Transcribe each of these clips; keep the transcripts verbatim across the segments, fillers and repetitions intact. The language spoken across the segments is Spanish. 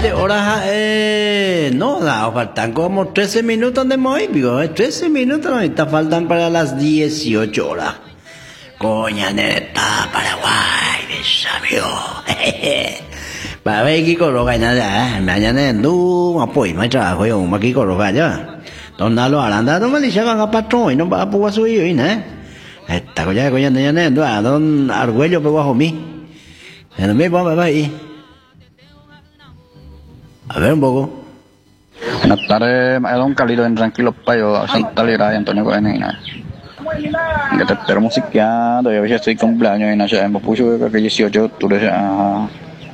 Horas, eh, no, no, faltan como trece minutos de Moibio, eh, trece minutos, ahorita faltan para las dieciocho horas. Coña neta, Paraguay, desabio. Para ver qué coloca nada, eh, mañana en du, apoyo, me trabajo yo, me aquí coloca ya. Donde lo aranda, no me dice van a patrón, y no va a poder subir, ¿eh? Esta coña, coña, coña, coña, don Argüello, pero bajo mí. En mi bomba va ahí. A ver un poco. Buenas tardes, don Calito en Tranquilo Payo, Santa Lira y Antonio Cohenina. Que te espero musiqueando, yo a veces estoy cumpleaños y no sé, me puse que dieciocho de octubre, o sea,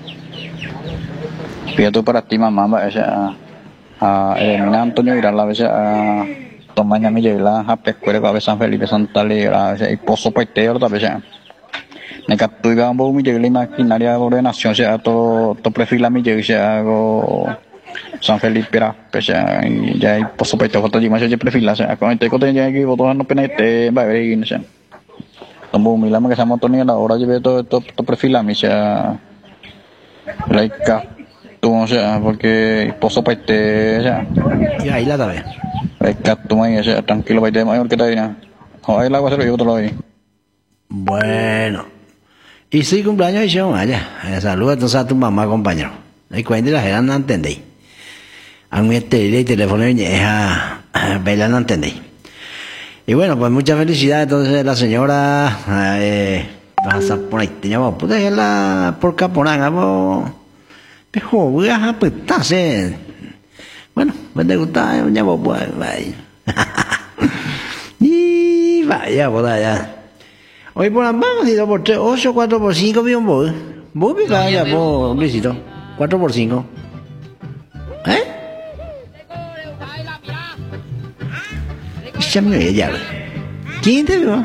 fíjate para ti mamá, o sea, a Edelmina Antonio Viral, a veces a Tomaña Millela, a Pescuere, a veces San Felipe, Santa Lira, a veces y Pozo Paiteo, a veces. Me capto y vamos mi llegué la imaginaria de ordenación, o sea, todo, todo perfila mi llegué, o sea, hago San Felipe, o sea, y ya hay pozo peito, foto de más, yo perfila, o sea, con este cote ya aquí, votos no pena este, va a ver, o sea, como mi lama que se llama Tony, a la hora llevé todo, todo, todo perfila, o sea, la capto, o sea, porque pozo peite, o sea, y ahí la también. la capto, o sea, tranquilo, peite, mayor que te dirá, o ahí el agua se lo llevo todo lo ahí. Bueno. Y si cumpleaños y yo, allá. Saludos entonces a tu mamá, compañero. Y cuando la gente no entendéis. A mí este teléfono es a Bella no entendéis. Y bueno, pues mucha felicidad entonces la señora. Eh, vas a poner, teníamos, pues déjela por caporanga, vos. Pero voy a apretarse. Bueno, pues te gusta, ya vos, pues, vaya. Y vaya, pues allá. Hoy por las manos, y dos por tres, ocho, cuatro por cinco, bien vos. Vos me cagas ya, vos, hombrecito. Cuatro por cinco. ¿Eh? Ya me voy a llave. ¿Quién te vio?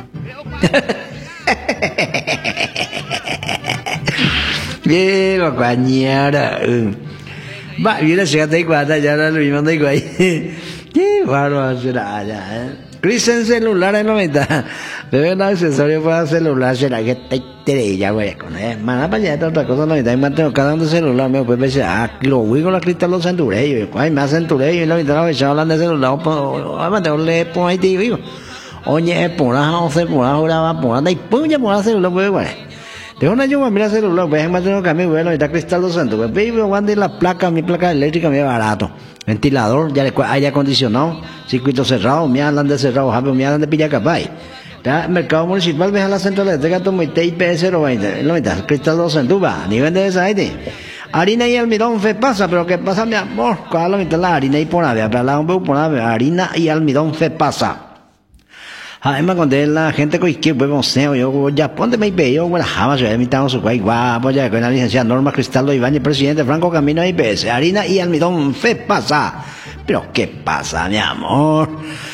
Bien, compañera. Va, viene, llegate ahí cuando ya lo mismo de ahí. Qué bárbaro será allá, ¿eh? Cris en celular en noventa. Debe un accesorio para celular, será que te estrella, güey. Con él, mana para allá, otra cosa noventa. Y mantengo cada uno de celular, me puede decir, ah, lo voy con la cristal los centureos. Ay, me hacen centureos y la mitad de la hablando de celular, pues, mantengo le pongo ahí, digo. Oye, por ahí, o sea, por ahí, ahora va por ahí, pues ya por ahí celular, pues, güey. De una yo mira celular, pues más tengo que a mí, bueno, está cristal dos centos, pues baby, guarde la placa, mi placa eléctrica me barato. Ventilador, ya aire acondicionado, circuito cerrado, me hablan de cerrado, me hablan de pilla capaz. Ya, mercado municipal, ve a la central eléctrica, tomo I P cero veinte, lo metas, cristal dos centos, va, nivel de esa aire. Harina y almidón, fe pasa, pero ¿qué pasa, mi amor? ¿Cuál es la mitad la harina y por ave? Habla un poco por ave, harina y almidón, fe pasa. Además, cuando la gente con izquierda, pues, yo, ya, ponte mi pedido, bueno, jamás, yo he invitado su cuay, guapo, ya, con la licenciada Norma Cristaldo Ibáñez, presidente Franco Camino I P S, harina y almidón, fe pasa. Pero, ¿qué pasa, mi amor?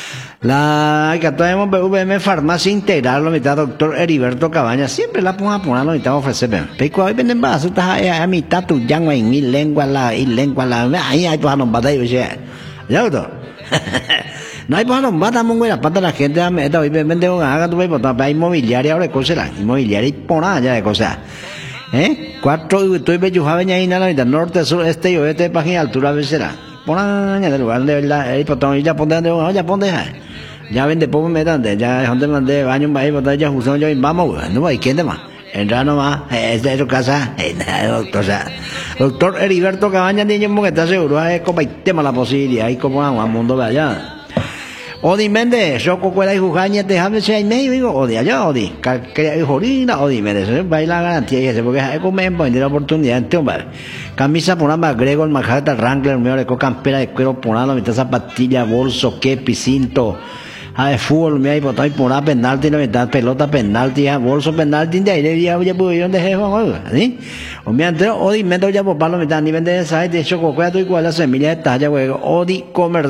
La que tenemos V M Farmacia Integral, lo mitad, doctor Heriberto Cabañas, siempre la pongo a poner, lo mitad, ofrecer, pero, hoy venden más, estás a mitad, tu yango en mil lenguas, la, y lengua, la, ahí hay, pues, a los batallos, ya, ya, doctor. No hay para los matas, mongo, y la pata de la gente, esta hoy vende un haga, tu veis, para inmobiliaria, ahora cosas, inmobiliaria y por allá de cosas. ¿Eh? Cuatro, estoy bellujada, veña y nada, norte, sur, este y oeste, página, altura, será. Por allá, del lugar de verdad, el potón, y ya ponte, ya ponte, ya vende poco, me dan, ya, donde mandé baño, un baño, ya, justo, yo, vamos, no hay quién de más. Entra nomás, es de su casa, es de doctor, o sea, doctor Heriberto Cabañas, niño, que está seguro, es como el tema la posibilidad, y como a un mundo de allá. Odi Méndez, yo cocuela y jujaña, te jame si hay medio, digo, odi allá, odi, que hay jorina, odi Méndez, baila garantía y ese, porque es como en la oportunidad, este hombre. Camisa por ambas, Gregor, Majata, Wrangler, mío, le campera de cuero por nada, mitad zapatilla, bolso, kepi, cinto, a de fútbol, me hay botón y por nada, penalti, la mitad, pelota, penalti, bolso, penalti, de ahí, ya, ya pude ir donde jefe, ¿sí? O me antero, odi Méndez, ya por palo, mitad, ni vende esa, de hecho, cocuela, tú igual la semilla de talla, güey, odi comer.